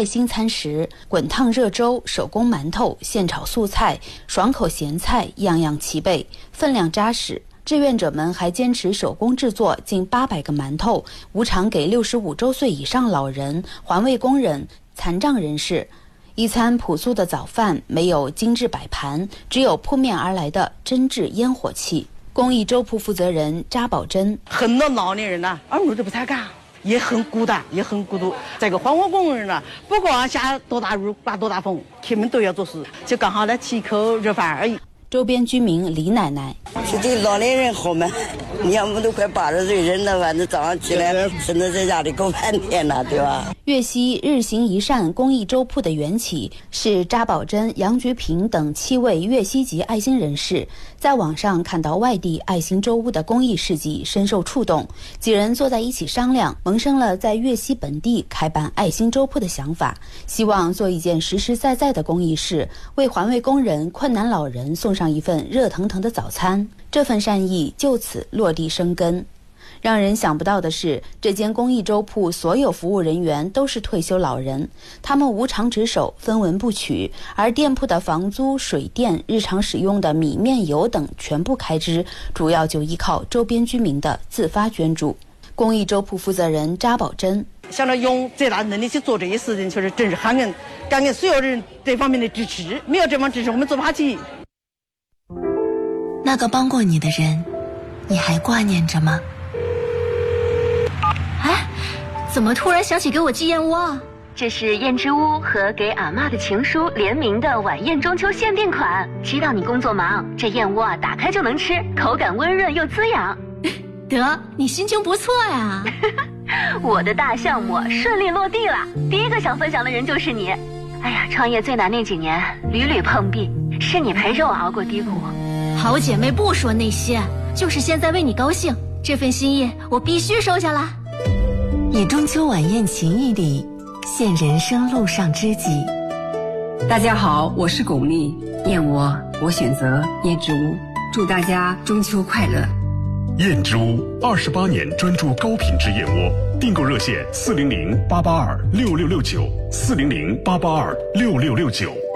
爱心餐食，滚烫热粥、手工馒头、现炒素菜、爽口咸菜，样样齐备，分量扎实。志愿者们还坚持手工制作近800个馒头，无偿给65周岁以上老人、环卫工人、残障人士。一餐朴素的早饭，没有精致摆盘，只有扑面而来的真挚烟火气。公益粥铺负责人扎宝珍： 很多老年人呢，耳朵都不太干，也很孤单，也很孤独。这个环卫工人呢，不管下多大雨、刮多大风，他们都要做事，就刚好来吃一口热饭而已。 周边居民李奶奶： 是对老年人好嘛？你看我们都快80岁人了，反正早上起来只能在家里够半天了，对吧？ 粤西日行一善公益粥铺的缘起是扎宝珍、杨菊平等7位粤西籍爱心人士在网上看到外地爱心粥屋的公益事迹，深受触动，几人坐在一起商量，萌生了在粤西本地开办爱心粥铺的想法，希望做一件实实在在的公益事，为环卫工人、困难老人送上一份热腾腾的早餐。这份善意就此落地生根。让人想不到的是，这间公益粥铺所有服务人员都是退休老人，他们无偿值守，分文不取，而店铺的房租、水电、日常使用的米面油等全部开支，主要就依靠周边居民的自发捐助。公益粥铺负责人扎宝珍： 想着用最大能力去做这些事情，确实真是感恩所有人这方面的支持，没有这方支持，我们做不下去。 那个帮过你的人，你还挂念着吗？ 哎，怎么突然想起给我寄燕窝啊？ 这是燕之屋和给阿嬷的情书联名的晚宴中秋限定款。知道你工作忙，这燕窝啊打开就能吃，口感温润又滋养。 得，你心情不错呀。 我的大项目顺利落地了，第一个想分享的人就是你。哎呀，创业最难那几年屡屡碰壁，是你陪着我熬过低谷。 好姐妹不说那些，就是现在为你高兴，这份心意我必须收下来。 以中秋晚宴情谊里现人生路上知己。 大家好，我是巩俐，燕窝我选择燕之屋，祝大家中秋快乐。 燕之屋28年专注高品质燕窝，订购热线400-882-6669，400-882-6669。